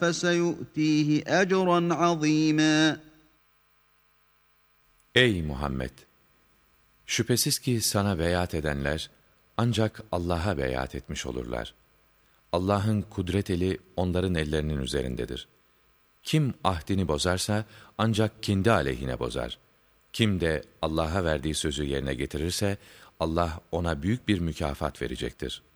فَسَيُؤْتِيهِ أَجْرًا عَظِيمًا. Ey Muhammed! Şüphesiz ki sana beyat edenler ancak Allah'a beyat etmiş olurlar. Allah'ın kudret eli onların ellerinin üzerindedir. Kim ahdini bozarsa ancak kendi aleyhine bozar. Kim de Allah'a verdiği sözü yerine getirirse Allah ona büyük bir mükafat verecektir.